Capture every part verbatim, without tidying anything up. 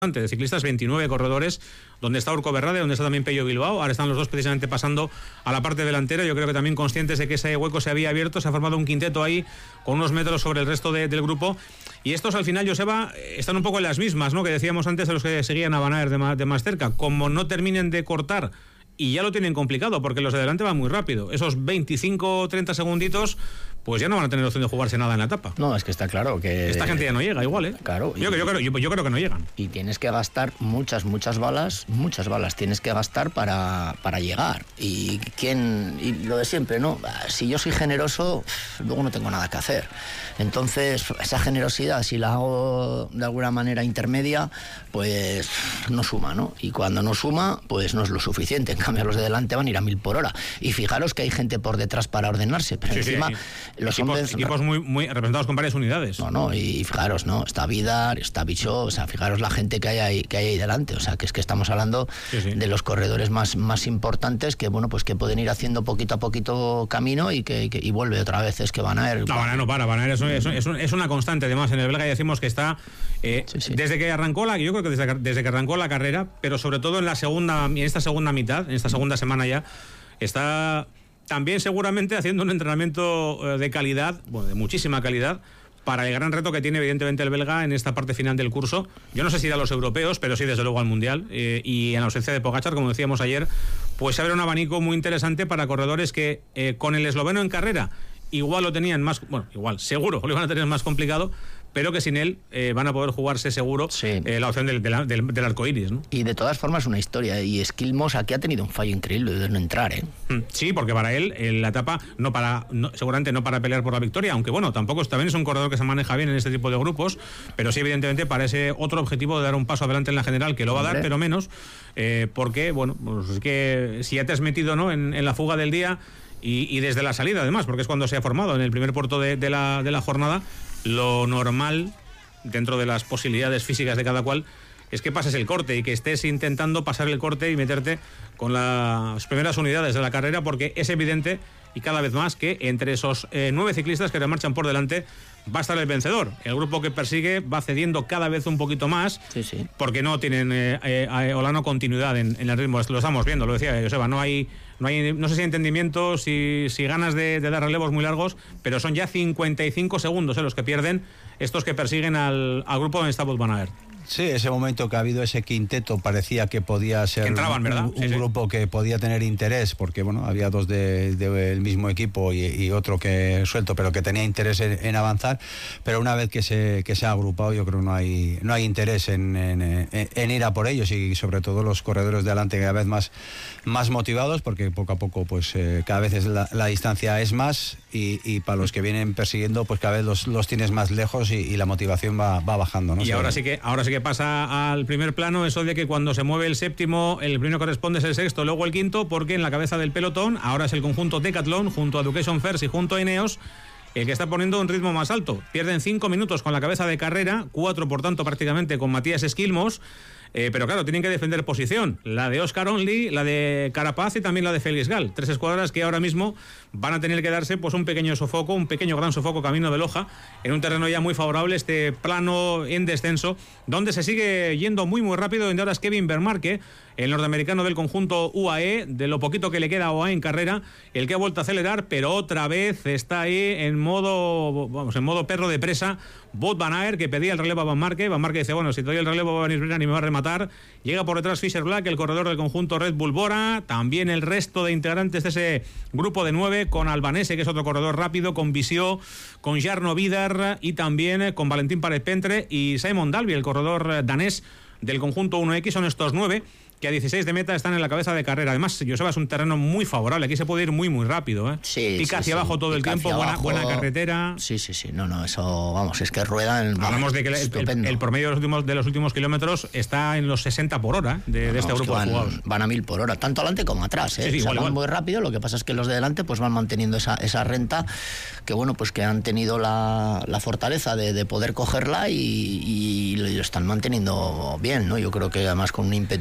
de ciclistas, veintinueve corredores, donde está Urko Berrade, donde está también Pello Bilbao. Ahora están los dos precisamente pasando a la parte delantera. Yo creo que también conscientes de que ese hueco se había abierto, se ha formado un quinteto ahí con unos metros sobre el resto de, del grupo. Y estos al final, Joseba, están un poco en las mismas, ¿no?, que decíamos antes de los que seguían a Van Aert de más, de más cerca. Como no terminen de cortar, y ya lo tienen complicado, porque los de delante van muy rápido. Esos veinticinco o treinta segunditos, pues ya no van a tener opción de jugarse nada en la etapa. No, es que está claro que... Esta gente ya no llega, igual, ¿eh? Claro. Yo, y... yo, creo, yo, yo creo que no llegan. Y tienes que gastar muchas, muchas balas, muchas balas tienes que gastar para, para llegar. Y quién... Y lo de siempre, ¿no? Si yo soy generoso, luego no tengo nada que hacer. Entonces, esa generosidad, si la hago de alguna manera intermedia, pues no suma, ¿no? Y cuando no suma, pues no es lo suficiente. En cambio, los de delante van a ir a mil por hora. Y fijaros que hay gente por detrás para ordenarse, pero sí, encima... Sí, los equipos, hombres... equipos muy, muy representados con varias unidades. No, no, y fijaros, ¿no? Está Vidar, está Bichot, o sea, fijaros la gente que hay ahí, que hay ahí delante. O sea, que es que estamos hablando sí, sí. de los corredores más, más importantes que, bueno, pues que pueden ir haciendo poquito a poquito camino y que, que y vuelve otra vez. Es que Van Aert... No, Van Aert no para, Van Aert es, es, es, es una constante. Además, en el belga ya decimos que está... Eh, sí, sí. Desde que arrancó la... Yo creo que desde, desde que arrancó la carrera, pero sobre todo en la segunda, en esta segunda mitad, en esta segunda semana ya, está... También seguramente haciendo un entrenamiento de calidad, bueno, de muchísima calidad, para el gran reto que tiene evidentemente el belga en esta parte final del curso. Yo no sé si ir a los europeos, pero sí desde luego al mundial. Eh, y en la ausencia de Pogačar, como decíamos ayer, pues se abre un abanico muy interesante para corredores que eh, con el esloveno en carrera igual lo tenían más, bueno, igual, seguro lo iban a tener más complicado, pero que sin él eh, van a poder jugarse seguro sí. eh, la opción del, del, del, del arco iris, ¿no? Y de todas formas una historia, y Skilmos aquí ha tenido un fallo increíble de no entrar, ¿eh? Sí, porque para él en la etapa, no para no, seguramente no para pelear por la victoria, aunque bueno, tampoco también es un corredor que se maneja bien en este tipo de grupos, pero sí evidentemente para ese otro objetivo de dar un paso adelante en la general, que lo va a dar, Hombre. pero menos, eh, porque bueno, pues es que si ya te has metido, ¿no?, en, en la fuga del día, y, y desde la salida además, porque es cuando se ha formado en el primer puerto de, de, la, de la jornada, lo normal, dentro de las posibilidades físicas de cada cual, es que pases el corte y que estés intentando pasar el corte y meterte con las primeras unidades de la carrera, porque es evidente, y cada vez más, que entre esos eh, nueve ciclistas que marchan por delante va a estar el vencedor. El grupo que persigue va cediendo cada vez un poquito más, sí, sí. porque no tienen eh, eh, Olano continuidad en, en el ritmo. Lo estamos viendo, lo decía Joseba, no hay, no hay, no sé si entendimiento, si, si ganas de, de dar relevos muy largos, pero son ya cincuenta y cinco segundos eh, los que pierden estos que persiguen al, al grupo donde está Wout van Aert. Sí, ese momento que ha habido ese quinteto parecía que podía ser entraban, ¿verdad? un, sí, un sí. grupo que podía tener interés, porque bueno, había dos del de, de mismo equipo y, y otro que suelto, pero que tenía interés en, en avanzar. Pero una vez que se, que se ha agrupado, yo creo que no hay, no hay interés en, en, en, en ir a por ellos, y sobre todo los corredores de adelante cada vez más, más motivados, porque poco a poco pues eh, cada vez es la, la distancia es más, y, y para los que vienen persiguiendo pues cada vez los, los tienes más lejos, y, y la motivación va, va bajando, ¿no? Y o sea, ahora sí que ahora sí que pasa al primer plano eso de que cuando se mueve el séptimo, el primero que corresponde es el sexto, luego el quinto, porque en la cabeza del pelotón ahora es el conjunto Decathlon junto a Education First y junto a Ineos el que está poniendo un ritmo más alto. Pierden cinco minutos con la cabeza de carrera, cuatro por tanto prácticamente con Matías Skilmos. Eh, pero claro, tienen que defender posición, la de Oscar Only, la de Carapaz y también la de Félix Gal, tres escuadras que ahora mismo van a tener que darse pues un pequeño sofoco, un pequeño gran sofoco camino de Loja, en un terreno ya muy favorable, este plano en descenso, donde se sigue yendo muy muy rápido, donde ahora es Kevin Vermarque, el norteamericano del conjunto U A E, de lo poquito que le queda a U A E en carrera, el que ha vuelto a acelerar, pero otra vez está ahí en modo, vamos, en modo perro de presa, Wout van Aert, que pedía el relevo a Van Marke. Van Marke dice, bueno, si te doy el relevo va a venir Brennan y me va a rematar. Llega por detrás Fischer Black, el corredor del conjunto Red Bull Bora, también el resto de integrantes de ese grupo de nueve, con Albanese, que es otro corredor rápido, con Visio, con Jarno Vidar y también con Valentín Párez-Pentre y Simon Dalby, el corredor danés del conjunto uno equis. Son estos nueve que a dieciséis de meta están en la cabeza de carrera. Además, Joseba, es un terreno muy favorable. Aquí se puede ir muy, muy rápido, ¿eh? Sí, Pica sí, hacia sí. abajo todo Pica el tiempo, buena, abajo. buena carretera. Sí, sí, sí. No, no, eso, vamos, es que ruedan. Hablamos de que el, el, el promedio de los, últimos, de los últimos kilómetros está en los sesenta por hora de, no, de este no, grupo es que de jugadores. Van, van a mil por hora, tanto adelante como atrás, ¿eh? Sí, sí, o sea, igual, van igual. muy rápido, lo que pasa es que los de delante pues van manteniendo esa, esa renta, que bueno, pues que han tenido la, la fortaleza de, de poder cogerla y, y lo están manteniendo bien, ¿no? Yo creo que además con un ímpetu increíble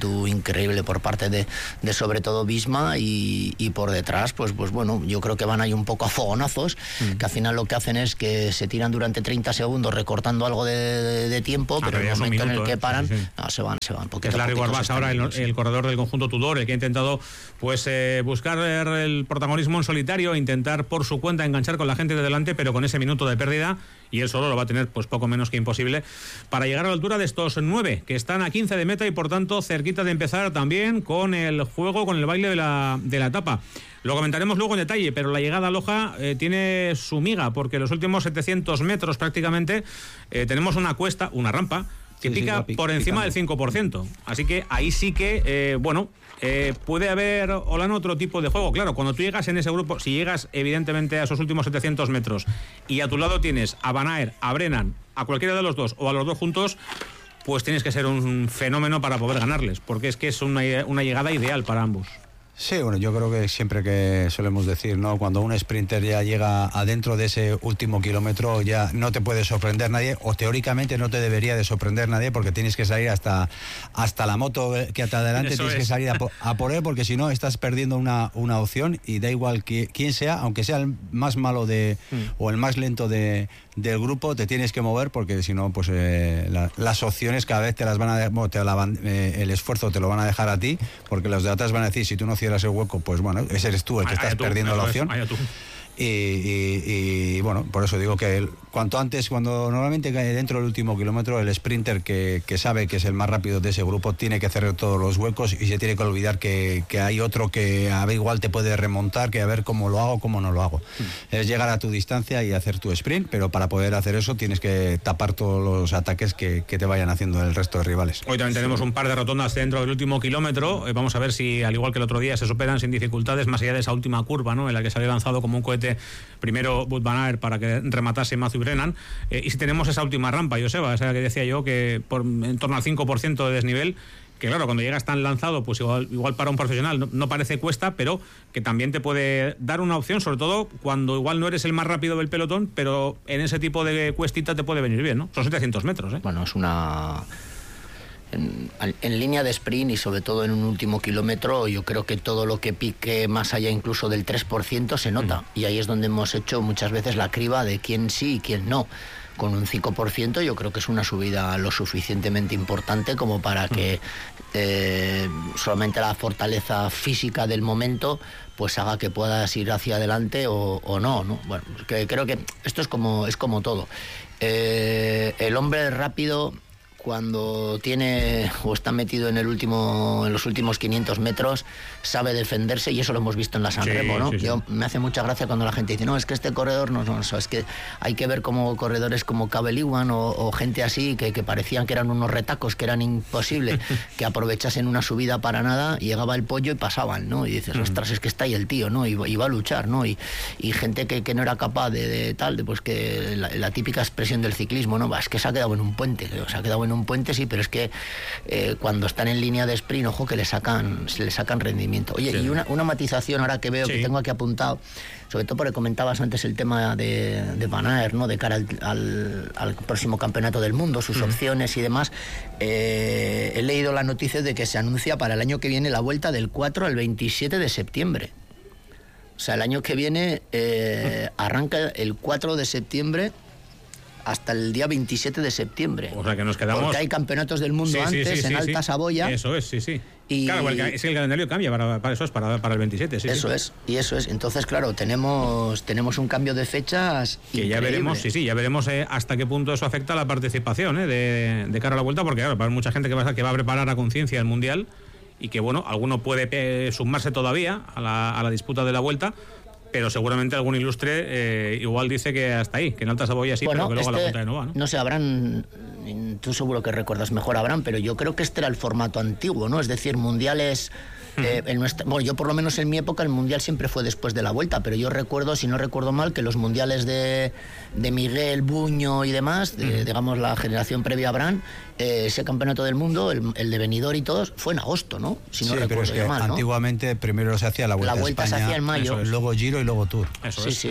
increíble por parte de, de sobre todo Visma, y, y por detrás, pues, pues bueno, yo creo que van ahí un poco a fogonazos, mm. que al final lo que hacen es que se tiran durante treinta segundos recortando algo de, de, de tiempo, ah, pero, pero en el momento minuto, en el que paran, eh, sí, sí. No, se van, se van. Es Larry Warbasse ahora el, el corredor del conjunto Tudor, el que ha intentado pues eh, buscar el protagonismo en solitario, intentar por su cuenta enganchar con la gente de delante, pero con ese minuto de pérdida, y él solo lo va a tener pues poco menos que imposible para llegar a la altura de estos nueve que están a quince de meta y por tanto cerquita de empezar también con el juego, con el baile de la, de la etapa. Lo comentaremos luego en detalle, pero la llegada a Loja eh, tiene su miga, porque los últimos setecientos metros prácticamente eh, tenemos una cuesta, una rampa que sí, pica sí, por encima picando. del cinco por ciento. Así que ahí sí que, eh, bueno, eh, puede haber, Olano, otro tipo de juego. Claro, cuando tú llegas en ese grupo, si llegas evidentemente a esos últimos setecientos metros y a tu lado tienes a Van Aert, a Brennan, a cualquiera de los dos o a los dos juntos, pues tienes que ser un fenómeno para poder ganarles, porque es que es una, una llegada ideal para ambos. Sí, bueno, yo creo que siempre que solemos decir, ¿no? Cuando un sprinter ya llega adentro de ese último kilómetro, ya no te puede sorprender nadie, o teóricamente no te debería de sorprender nadie, porque tienes que salir hasta, hasta la moto que te adelante, Eso tienes es. que salir a, a por él, porque si no estás perdiendo una, una opción, y da igual que, quién sea, aunque sea el más malo de mm. o el más lento de del grupo, te tienes que mover, porque si no, pues eh, la, las opciones cada vez te las van a bueno, te la van, eh, el esfuerzo te lo van a dejar a ti, porque los de atrás van a decir, si tú no cierras el hueco, pues bueno, ese eres tú el que estás tú, perdiendo la opción. Es, y, y, y bueno, por eso digo que el, cuanto antes, cuando normalmente cae dentro del último kilómetro, el sprinter que, que sabe que es el más rápido de ese grupo tiene que cerrar todos los huecos, y se tiene que olvidar que, que hay otro que a ver igual te puede remontar, que a ver cómo lo hago, cómo no lo hago. Mm. Es llegar a tu distancia y hacer tu sprint, pero para poder hacer eso tienes que tapar todos los ataques que, que te vayan haciendo el resto de rivales. Hoy también tenemos un par de rotondas dentro del último kilómetro. Eh, vamos a ver si, al igual que el otro día, se superan sin dificultades más allá de esa última curva, ¿no?, en la que salió lanzado como un cohete primero Wout van Aert para que rematase Matthew Brennan, eh, y si tenemos esa última rampa, Joseba, esa que decía yo, que por en torno al cinco por ciento de desnivel, que claro, cuando llegas tan lanzado, pues igual, igual para un profesional no, no parece cuesta, pero que también te puede dar una opción, sobre todo cuando igual no eres el más rápido del pelotón, pero en ese tipo de cuestita te puede venir bien, ¿no? Son setecientos metros, ¿eh? Bueno, es una... En, en línea de sprint, y sobre todo en un último kilómetro, yo creo que todo lo que pique más allá incluso del tres por ciento se nota, mm. y ahí es donde hemos hecho muchas veces la criba de quién sí y quién no. Con un cinco por ciento yo creo que es una subida lo suficientemente importante como para que eh, solamente la fortaleza física del momento pues haga que puedas ir hacia adelante o, o no, ¿no? Bueno, que creo que esto es como, es como todo. Eh, el hombre rápido, cuando tiene o está metido en el último en los últimos quinientos metros, sabe defenderse, y eso lo hemos visto en la San sí, Remo, ¿no? Sí, sí. Yo, me hace mucha gracia cuando la gente dice, no, es que este corredor no, no, es que hay que ver como corredores como Cabe Lewin o, o gente así que, que parecían que eran unos retacos, que eran imposibles que aprovechasen una subida para nada, y llegaba el pollo y pasaban, ¿no? Y dices, ostras, es que está ahí el tío, ¿no? Y, y va a luchar, ¿no? Y, y gente que, que no era capaz de, de tal, de, pues que la, la típica expresión del ciclismo, ¿no? Es que se ha quedado en un puente, se ha quedado en un puente, sí, pero es que eh, cuando están en línea de sprint, ojo, que le sacan, se le sacan rendimiento. Oye, sí. y una, una matización ahora que veo, sí. que tengo aquí apuntado, sobre todo porque comentabas antes el tema de, de Van Aert, ¿no?, de cara al, al, al próximo campeonato del mundo, sus mm. opciones y demás. Eh, he leído la noticia de que se anuncia para el año que viene la vuelta del cuatro al veintisiete de septiembre. O sea, el año que viene eh, arranca el cuatro de septiembre hasta el día veintisiete de septiembre. O sea, que nos quedamos... Porque hay campeonatos del mundo sí, antes, sí, sí, en sí, Alta sí. Saboya. Eso es, sí, sí. Y... Claro, es que el calendario cambia, para, para eso es, para, para el veintisiete. Sí, eso sí. es, y eso es. Entonces, claro, tenemos tenemos un cambio de fechas que increíble. ya veremos, sí, sí, ya veremos eh, hasta qué punto eso afecta a la participación eh, de, de cara a la vuelta, porque claro, para mucha gente que va, que va a preparar a conciencia el Mundial, y que, bueno, alguno puede eh, sumarse todavía a la, a la disputa de la vuelta, pero seguramente algún ilustre eh, igual dice que hasta ahí, que en Alta Saboya sí, bueno, pero que luego este, a la Punta de Nova, ¿no? No sé, Abraham, tú seguro que recuerdas mejor, Abraham, pero yo creo que este era el formato antiguo, ¿no? Es decir, mundiales... Eh, en nuestra, bueno, yo por lo menos en mi época el mundial siempre fue después de la vuelta, pero yo recuerdo, si no recuerdo mal, que los mundiales de, de Miguel, Buño y demás, de, uh-huh. digamos la generación previa a Abraham, eh, ese campeonato del mundo, el, el de Benidorm y todos, fue en agosto, ¿no? Si no sí, recuerdo pero es que mal, ¿no? Antiguamente primero se hacía la Vuelta, la vuelta a España, se hacía en mayo, luego Giro y luego Tour. Eso sí, es, sí. eso es.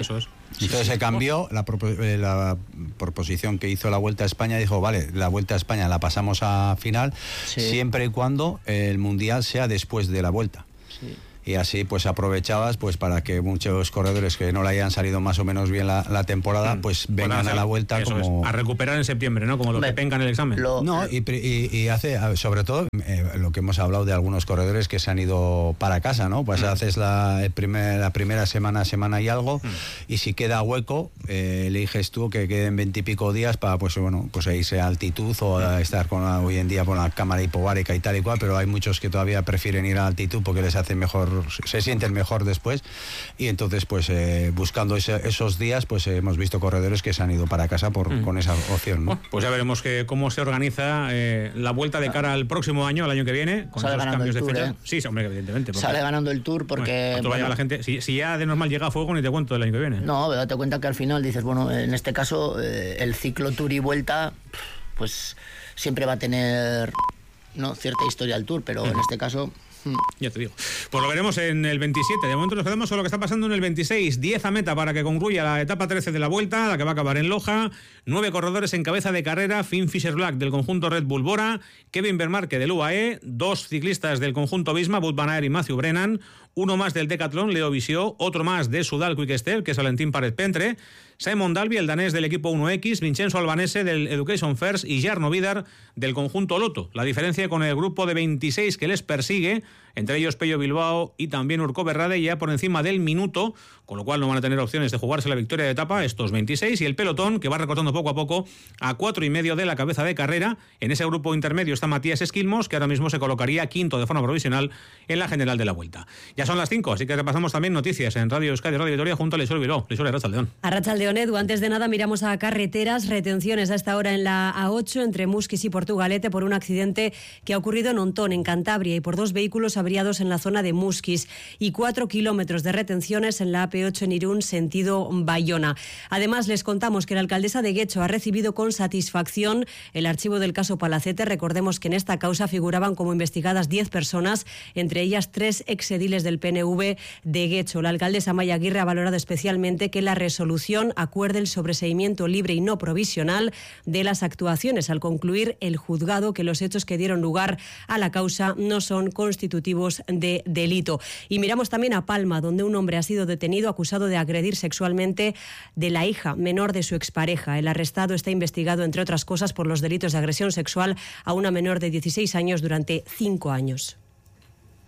Entonces sí, se cambió la, propo- eh, la proposición que hizo la Vuelta a España, dijo, vale, la Vuelta a España la pasamos a final, sí. siempre y cuando el Mundial sea después de la Vuelta. Sí. Y así pues aprovechabas pues para que muchos corredores que no le hayan salido más o menos bien la, la temporada, Mm. pues Bueno, vengan hacer- a la Vuelta eso como... es, a recuperar en septiembre, ¿no? Como los Hombre, que pencan el examen. lo- No, y, pri- y- y hace, sobre todo, eh, lo que hemos hablado de algunos corredores que se han ido para casa, ¿no? Pues Mm. haces la, el primer, la primera semana, semana y algo, Mm. y si queda hueco, eh, eliges tú que queden veintipico días para, pues bueno, pues irse a altitud o a estar con la- hoy en día con la cámara hipobárica y tal y cual, pero hay muchos que todavía prefieren ir a altitud porque les hace mejor, se sienten mejor después, y entonces, pues eh, buscando ese- esos días, pues eh, hemos visto corredores que se han ido para casa por, Mm. con esa opción, ¿no? Bueno, pues ya veremos que, cómo se organiza eh, la vuelta de cara al próximo año, al año que viene, con Sale esos ganando cambios el de Tour, fecha. ¿eh? Sí, sí, hombre, evidentemente. porque- Sale ganando el Tour porque... Bueno, ¿cuánto va a llegar bueno, la gente? Si, si ya de normal llega a fuego, ni te cuento del año que viene. No, pero date cuenta que al final dices, bueno, en este caso eh, el ciclo Tour y Vuelta, pues siempre va a tener, no, cierta historia al Tour, pero en este caso... mm, Ya te digo. Pues lo veremos en el veintisiete. De momento nos quedamos con lo que está pasando en el veintiséis. diez a meta para que concluya la etapa trece de la Vuelta, la que va a acabar en Loja. nueve corredores en cabeza de carrera. Finn Fisher-Black del conjunto Red Bull Bora. Kevin Vermarque del U A E. Dos ciclistas del conjunto Visma, Wout van Aert y Matthew Brennan. Uno más del Decathlon, Leo Visió. Otro más de Sudal Quick Step, que es Valentín Paret-Pentre. Simon Dalby, el danés del equipo uno equis. Vincenzo Albanese del Education First. Y Jarno Vidar del conjunto Lotto. La diferencia con el grupo de veintiséis que les persigue, entre ellos Pello Bilbao y también Urko Berrade, ya por encima del minuto, con lo cual no van a tener opciones de jugarse la victoria de etapa estos veintiséis, y el pelotón que va recortando poco a poco a cuatro y medio de la cabeza de carrera. En ese grupo intermedio está Matías Esquilmos, que ahora mismo se colocaría quinto de forma provisional en la general de la Vuelta. Ya son las cinco, así que repasamos también noticias en Radio Euskadi, Radio Vitoria, junto a Leisol Bilbao. Leisol, Arratsaldeon. Arratsaldeon, Edu. Antes de nada miramos a carreteras, retenciones a esta hora en la A ocho entre Musquis y Portugalete por un accidente que ha ocurrido en Ontón, en Cantabria, y por dos vehículos averiados en la zona de Musquis, y cuatro kilómetros de retenciones en la A P ocho en Irún, sentido Bayona. Además, les contamos que la alcaldesa de Guecho ha recibido con satisfacción el archivo del caso Palacete. Recordemos que en esta causa figuraban como investigadas diez personas, entre ellas tres exediles del P N V de Guecho. La alcaldesa Maya Aguirre ha valorado especialmente que la resolución acuerde el sobreseimiento libre y no provisional de las actuaciones, al concluir el juzgado que los hechos que dieron lugar a la causa no son constitutivos de delito. Y miramos también a Palma, donde un hombre ha sido detenido acusado de agredir sexualmente de la hija menor de su expareja. El arrestado está investigado, entre otras cosas, por los delitos de agresión sexual a una menor de dieciséis años durante cinco años.